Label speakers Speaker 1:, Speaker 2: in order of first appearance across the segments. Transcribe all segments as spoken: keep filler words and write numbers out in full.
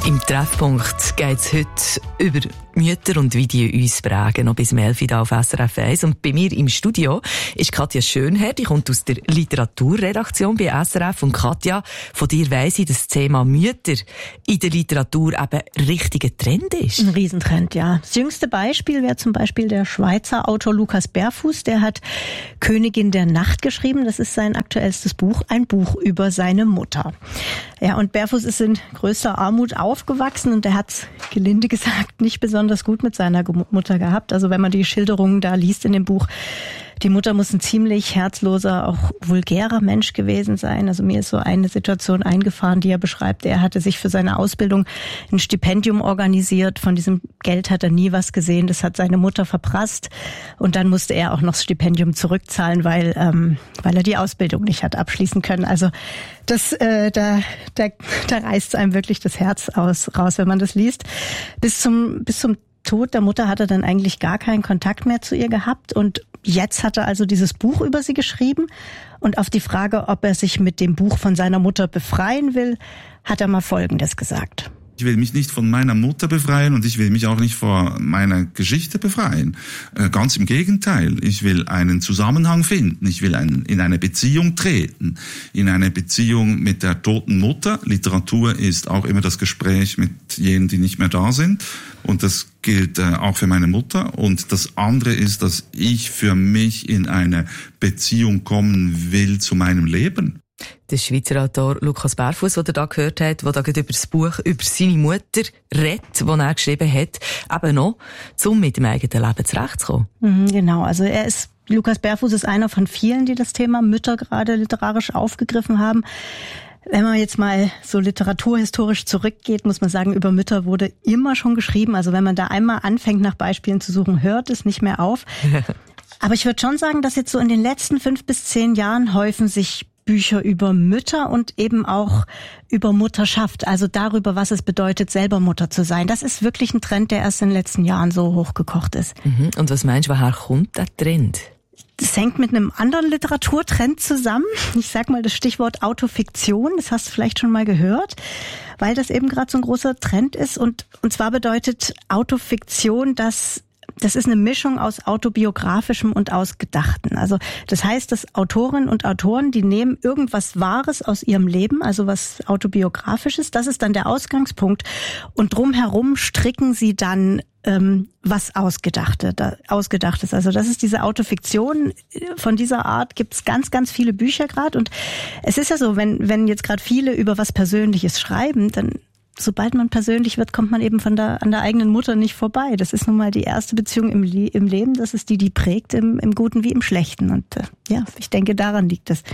Speaker 1: Im Treffpunkt geht es heute über Mütter und wie die uns prägen, noch bis um elf Uhr auf S R F eins. Und bei mir im Studio ist Katja Schönherr, die kommt aus der Literaturredaktion bei S R F. Und Katja, von dir weiss ich, dass das Thema Mütter in der Literatur eben ein richtiger Trend ist.
Speaker 2: Ein Riesentrend, ja. Das jüngste Beispiel wäre zum Beispiel der Schweizer Autor Lukas Berfuss. Der hat Königin der Nacht geschrieben. Das ist sein aktuellstes Buch, ein Buch über seine Mutter. Ja, und Berfuss ist in größter Armut aufgewachsen und er hat, gelinde gesagt, nicht besonders gut mit seiner Mutter gehabt. Also wenn man die Schilderungen da liest in dem Buch, die Mutter muss ein ziemlich herzloser, auch vulgärer Mensch gewesen sein. Also mir ist so eine Situation eingefahren, die er beschreibt. Er hatte sich für seine Ausbildung ein Stipendium organisiert. Von diesem Geld hat er nie was gesehen. Das hat seine Mutter verprasst. Und dann musste er auch noch das Stipendium zurückzahlen, weil ähm, weil er die Ausbildung nicht hat abschließen können. Also das äh, da da da reißt einem wirklich das Herz aus raus, wenn man das liest. Bis zum bis zum Tod der Mutter hat er dann eigentlich gar keinen Kontakt mehr zu ihr gehabt und jetzt hat er also dieses Buch über sie geschrieben und auf die Frage, ob er sich mit dem Buch von seiner Mutter befreien will, hat er mal Folgendes gesagt.
Speaker 3: Ich will mich nicht von meiner Mutter befreien und ich will mich auch nicht vor meiner Geschichte befreien. Äh, ganz im Gegenteil. Ich will einen Zusammenhang finden. Ich will ein, in eine Beziehung treten. In eine Beziehung mit der toten Mutter. Literatur ist auch immer das Gespräch mit jenen, die nicht mehr da sind. Und das gilt äh, auch für meine Mutter. Und das andere ist, dass ich für mich in eine Beziehung kommen will zu meinem Leben.
Speaker 1: Der Schweizer Autor Lukas Berfuss, den er da gehört hat, der da gerade über das Buch über seine Mutter redet, das er geschrieben hat, eben noch, um mit dem eigenen Leben zurechtzukommen.
Speaker 2: Mhm, genau, also er ist, Lukas Berfuss ist einer von vielen, die das Thema Mütter gerade literarisch aufgegriffen haben. Wenn man jetzt mal so literaturhistorisch zurückgeht, muss man sagen, über Mütter wurde immer schon geschrieben. Also wenn man da einmal anfängt, nach Beispielen zu suchen, hört es nicht mehr auf. Aber ich würde schon sagen, dass jetzt so in den letzten fünf bis zehn Jahren häufen sich Bücher über Mütter und eben auch über Mutterschaft, also darüber, was es bedeutet, selber Mutter zu sein. Das ist wirklich ein Trend, der erst in den letzten Jahren so hochgekocht ist.
Speaker 1: Mhm. Und was meinst du, woher kommt der Trend?
Speaker 2: Das hängt mit einem anderen Literaturtrend zusammen. Ich sag mal das Stichwort Autofiktion, das hast du vielleicht schon mal gehört, weil das eben gerade so ein großer Trend ist. Und, und zwar bedeutet Autofiktion, dass das ist eine Mischung aus autobiografischem und aus Gedachten. Also das heißt, dass Autorinnen und Autoren, die nehmen irgendwas Wahres aus ihrem Leben, also was autobiografisches, das ist dann der Ausgangspunkt. Und drumherum stricken sie dann ähm, was Ausgedachte, da, Ausgedachtes. Also das ist diese Autofiktion. Von dieser Art gibt es ganz, ganz viele Bücher gerade. Und es ist ja so, wenn, wenn jetzt gerade viele über was Persönliches schreiben, dann sobald man persönlich wird, kommt man eben von der, an der eigenen Mutter nicht vorbei. Das ist nun mal die erste Beziehung im, im Leben. Das ist die, die prägt, im, im Guten wie im Schlechten. Und äh, ja, ich denke, daran liegt es.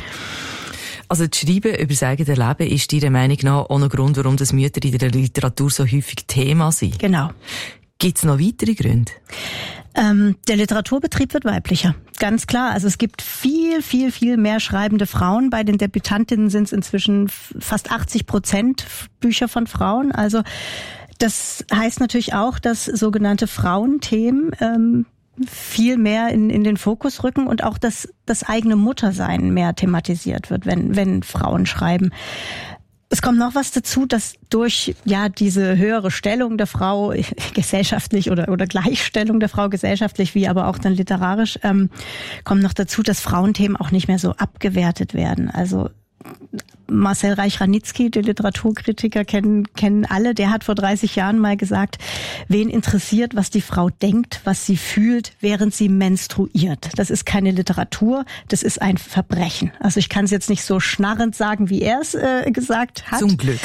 Speaker 1: Also das Schreiben über das eigene Leben ist deiner Meinung nach auch ein Grund, warum das Mütter in der Literatur so häufig Thema sind?
Speaker 2: Genau.
Speaker 1: Gibt es noch weitere Gründe?
Speaker 2: Ähm, der Literaturbetrieb wird weiblicher. Ganz klar. Also es gibt viel, viel, viel mehr schreibende Frauen. Bei den Debütantinnen sind es inzwischen fast achtzig Prozent Bücher von Frauen. Also das heißt natürlich auch, dass sogenannte Frauenthemen ähm, viel mehr in, in den Fokus rücken und auch, dass das eigene Muttersein mehr thematisiert wird, wenn, wenn Frauen schreiben. Es kommt noch was dazu, dass durch ja diese höhere Stellung der Frau gesellschaftlich oder oder Gleichstellung der Frau gesellschaftlich wie aber auch dann literarisch ähm, kommt noch dazu, dass Frauenthemen auch nicht mehr so abgewertet werden. Also Marcel Reich-Ranitzky, der Literaturkritiker, kennen kennen alle. Der hat vor dreißig Jahren mal gesagt, wen interessiert, was die Frau denkt, was sie fühlt, während sie menstruiert. Das ist keine Literatur, das ist ein Verbrechen. Also ich kann es jetzt nicht so schnarrend sagen, wie er es äh, gesagt hat.
Speaker 1: Zum Glück.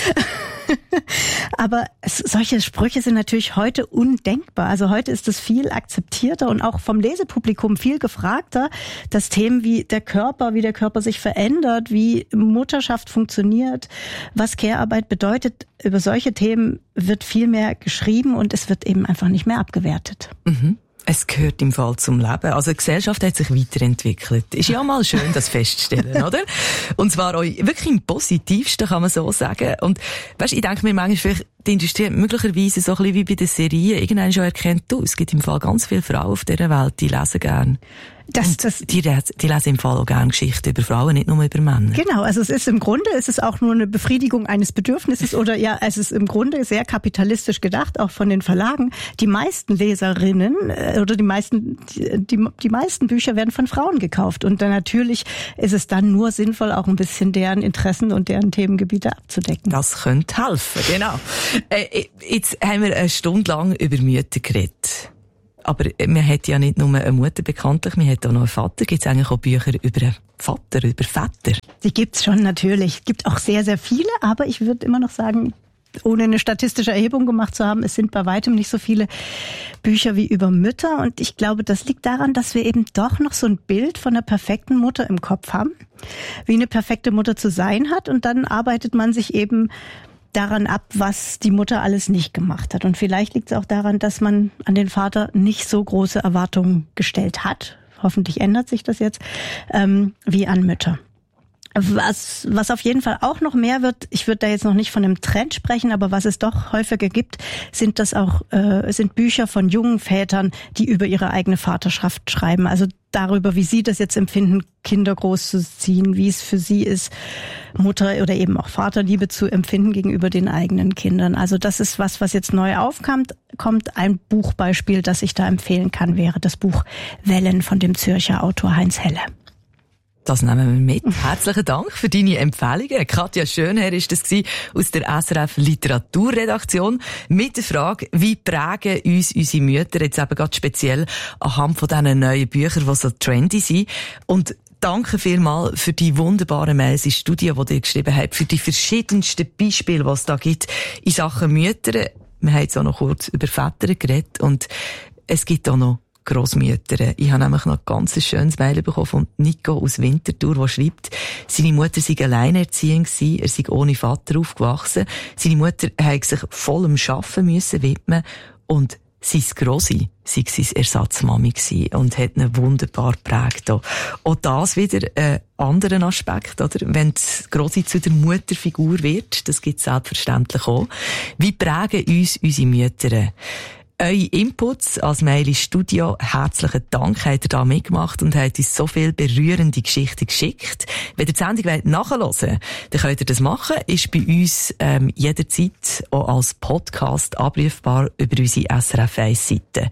Speaker 2: Aber es, solche Sprüche sind natürlich heute undenkbar. Also heute ist es viel akzeptierter und auch vom Lesepublikum viel gefragter, dass Themen wie der Körper, wie der Körper sich verändert, wie Mutterschaft funktioniert, was Care-Arbeit bedeutet, über solche Themen wird viel mehr geschrieben und es wird eben einfach nicht mehr abgewertet.
Speaker 1: Mhm. Es gehört im Fall zum Leben. Also die Gesellschaft hat sich weiterentwickelt. Ist ja mal schön, das festzustellen, oder? Und zwar auch wirklich im Positivsten, kann man so sagen. Und weißt, ich denke mir manchmal, vielleicht die Industrie hat möglicherweise so ein bisschen wie bei den Serien irgendwann schon erkennt, du, es gibt im Fall ganz viele Frauen auf dieser Welt, die lesen gern.
Speaker 2: Das, das,
Speaker 1: die, die lesen im Fall auch gerne Geschichten über Frauen, nicht nur über Männer.
Speaker 2: Genau, also es ist im Grunde, es ist auch nur eine Befriedigung eines Bedürfnisses oder ja, es ist im Grunde sehr kapitalistisch gedacht, auch von den Verlagen. Die meisten Leserinnen oder die meisten, die, die meisten Bücher werden von Frauen gekauft und dann natürlich ist es dann nur sinnvoll, auch ein bisschen deren Interessen und deren Themengebiete abzudecken.
Speaker 1: Das könnte helfen, genau. Äh, jetzt haben wir eine Stunde lang über Mütter geredet. Aber man hat ja nicht nur eine Mutter bekanntlich, man hat auch noch einen Vater. Gibt es eigentlich auch Bücher über einen Vater, über Väter?
Speaker 2: Die gibt's schon natürlich. Es gibt auch sehr, sehr viele, aber ich würde immer noch sagen, ohne eine statistische Erhebung gemacht zu haben, es sind bei weitem nicht so viele Bücher wie über Mütter. Und ich glaube, das liegt daran, dass wir eben doch noch so ein Bild von einer perfekten Mutter im Kopf haben, wie eine perfekte Mutter zu sein hat. Und dann arbeitet man sich eben daran ab, was die Mutter alles nicht gemacht hat. Und vielleicht liegt es auch daran, dass man an den Vater nicht so große Erwartungen gestellt hat. Hoffentlich ändert sich das jetzt, ähm, wie an Mütter. Was, was auf jeden Fall auch noch mehr wird, ich würde da jetzt noch nicht von einem Trend sprechen, aber was es doch häufiger gibt, sind das auch, äh, sind Bücher von jungen Vätern, die über ihre eigene Vaterschaft schreiben. Also darüber, wie sie das jetzt empfinden, Kinder großzuziehen, wie es für sie ist, Mutter oder eben auch Vaterliebe zu empfinden gegenüber den eigenen Kindern. Also das ist was, was jetzt neu aufkommt. Kommt ein Buchbeispiel, das ich da empfehlen kann, wäre das Buch Wellen von dem Zürcher Autor Heinz Helle.
Speaker 1: Das nehmen wir mit. Herzlichen Dank für deine Empfehlungen. Katja Schönherr ist das gewesen, aus der S R F Literaturredaktion mit der Frage, wie prägen uns unsere Mütter jetzt eben gerade speziell anhand von diesen neuen Büchern, die so trendy sind. Und danke vielmals für die wunderbaren Mails ins Studio, die ihr geschrieben habt, für die verschiedensten Beispiele, die es da gibt in Sachen Mütter. Wir haben jetzt auch noch kurz über Väter geredet und es gibt auch noch Grossmütter. Ich habe nämlich noch ein ganz schönes Mail bekommen von Nico aus Winterthur, der schreibt, seine Mutter sei alleinerziehend gewesen, er sei ohne Vater aufgewachsen. Seine Mutter hat sich voll am Arbeiten müssen widmen und sein Grossi sei seine Ersatzmami gewesen und hat ihn wunderbar geprägt. Auch das wieder ein anderer Aspekt, oder? Wenn die Grossi zu der Mutterfigur wird, das gibt es selbstverständlich auch. Wie prägen uns unsere Mütter? Eure Inputs als Mail ins Studio, herzlichen Dank, habt ihr da mitgemacht und habt uns so viele berührende Geschichten geschickt. Wenn ihr die Sendung nachhören wollt, dann könnt ihr das machen. Ist bei uns ähm, jederzeit auch als Podcast abrufbar über unsere S R F eins Seite.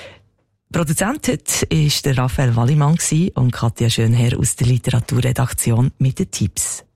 Speaker 1: Produzent heute war der Raphael Wallimann und Katja Schönherr aus der Literaturredaktion mit den Tipps.